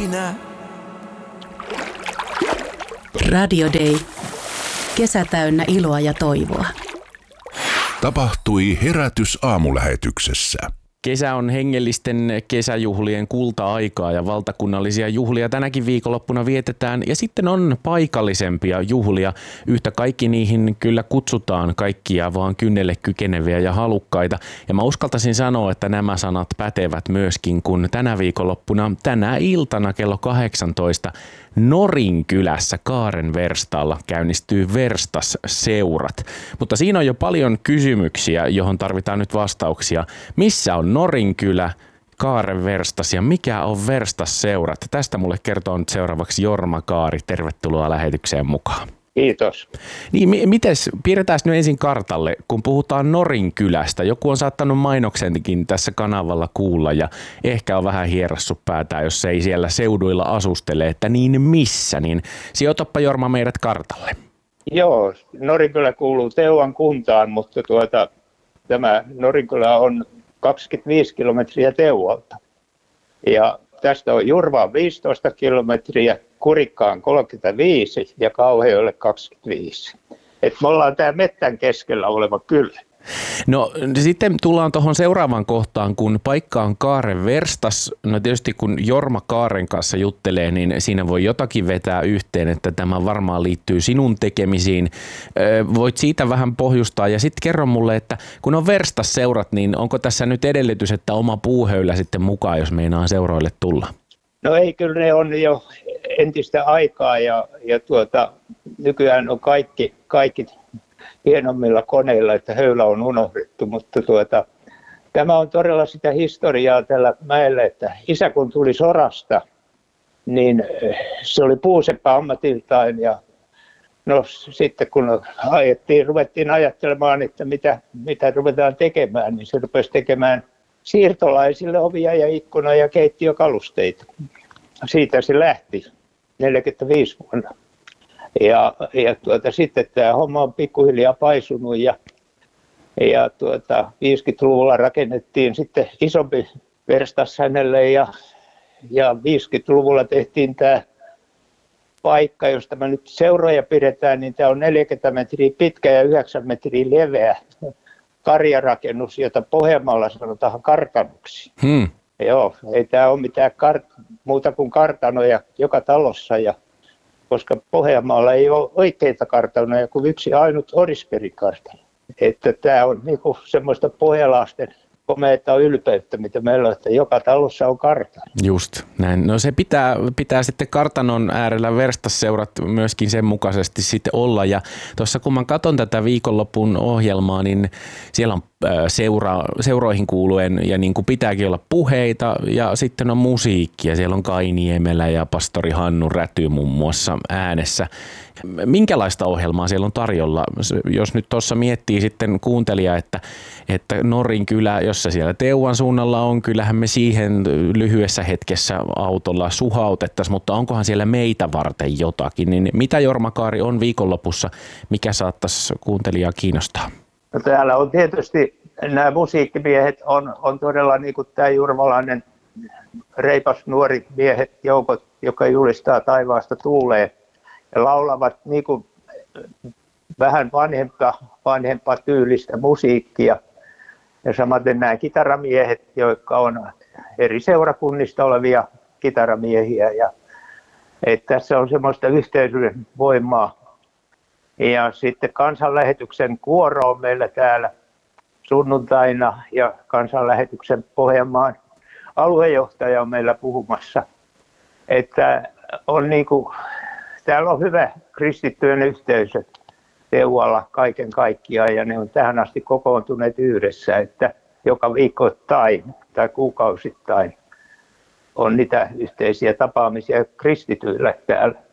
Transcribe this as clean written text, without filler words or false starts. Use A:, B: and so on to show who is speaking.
A: minä.
B: Radio Day. Kesä täynnä iloa ja toivoa.
C: Tapahtui herätys aamulähetyksessä.
D: Kesä on hengellisten kesäjuhlien kulta-aikaa ja valtakunnallisia juhlia tänäkin viikonloppuna vietetään. Ja sitten on paikallisempia juhlia. Yhtä kaikki niihin kyllä kutsutaan kaikkia vaan kynnelle kykeneviä ja halukkaita. Ja mä uskaltaisin sanoa, että nämä sanat pätevät myöskin, kun tänä viikonloppuna, tänä iltana kello 18 Norinkylässä Kaaren verstaalla käynnistyy Verstas-seurat. Mutta siinä on jo paljon kysymyksiä, johon tarvitaan nyt vastauksia. Missä on Norinkylä, Kaaren verstas ja mikä on Verstas-seurat? Tästä mulle kertoo nyt seuraavaksi Jorma Kaari. Tervetuloa lähetykseen mukaan.
E: Kiitos.
D: Niin, mites, piirretään nyt ensin kartalle, kun puhutaan Norinkylästä. Joku on saattanut mainoksenkin tässä kanavalla kuulla ja ehkä on vähän hierassut päätään, jos ei siellä seuduilla asustele, että niin missä, niin sijoitappa Jorma meidät kartalle.
E: Joo, Norinkylä kuuluu Teuvan kuntaan, mutta tämä Norinkylä on 25 kilometriä Teuvalta. Ja tästä on Jurvaan 15 kilometriä, Kurikkaan 35 ja Kauhajoelle 25. Et me ollaan tää mettän keskellä oleva kylä.
D: No sitten tullaan tuohon seuraavaan kohtaan, kun paikka on Kaaren verstas. No tietysti kun Jorma Kaaren kanssa juttelee, niin siinä voi jotakin vetää yhteen, että tämä varmaan liittyy sinun tekemisiin. Voit siitä vähän pohjustaa ja sitten kerro mulle, että kun on Verstas-seurat, niin onko tässä nyt edellytys, että oma puuhöylä sitten mukaan, jos meinaa seuroille tulla?
E: No ei, kyllä ne on jo entistä aikaa ja nykyään on kaikki hienommilla koneilla, että höylä on unohdettu, mutta tämä on todella sitä historiaa tällä mäellä, että isä kun tuli sodasta, niin se oli puuseppä ammatiltaan ja no sitten kun ruvettiin ajattelemaan, että mitä ruvetaan tekemään, niin se rupesi tekemään siirtolaisille ovia ja ikkuna ja keittiökalusteita. Siitä se lähti 45 vuonna. Ja sitten tämä homma on pikkuhiljaa paisunut ja 50-luvulla rakennettiin sitten isompi verstas hänelle ja 50-luvulla tehtiin tämä paikka, josta me nyt seuroja pidetään, niin tämä on 40 metriä pitkä ja 9 metriä leveä karjarakennus, jota Pohjanmaalla sanotaan kartanoksi. Joo, ei tämä ole mitään muuta kuin kartanoja joka talossa koska Pohjanmaalla ei ole oikeita kartanoja kuin yksi ainut Orisperin-kartano. Että tämä on niinku semmoista pohjalaisten komeata ylpeyttä, mitä meillä on, että joka talossa on kartano.
D: Just näin. No se pitää sitten kartanon äärellä Verstas-seurat myöskin sen mukaisesti sitten olla. Ja tuossa kun mä katson tätä viikonlopun ohjelmaa, niin siellä on seuroihin kuuluen ja niin kuin pitääkin olla puheita ja sitten on musiikkia. Siellä on Kai Niemelä ja pastori Hannu Räty muun muassa äänessä. Minkälaista ohjelmaa siellä on tarjolla? Jos nyt tuossa miettii sitten kuuntelija, että Norinkylä, jos se siellä Teuvan suunnalla on, kyllähän me siihen lyhyessä hetkessä autolla suhautettaisiin, mutta onkohan siellä meitä varten jotakin? Niin mitä Jorma Kaari on viikonlopussa, mikä saattaisi kuuntelijaa kiinnostaa?
E: No täällä on tietysti nämä musiikkimiehet on todella niin kuin tämä jurvalainen reipas nuori miehet joukot, joka julistaa taivaasta tuuleen. Ja laulavat niin kuin vähän vanhempaa tyylistä musiikkia. Ja samaten nämä kitaramiehet, jotka on eri seurakunnista olevia kitaramiehiä. Tässä on semmoista yhteisöjen voimaa. Ja sitten kansanlähetyksen kuoro on meillä täällä sunnuntaina ja kansanlähetyksen Pohjanmaan aluejohtaja on meillä puhumassa. Että on niinku täällä on hyvä kristittyjen yhteisö Teualla kaiken kaikkiaan ja ne on tähän asti kokoontuneet yhdessä, että joka viikoittain tai kuukausittain on niitä yhteisiä tapaamisia kristityillä täällä.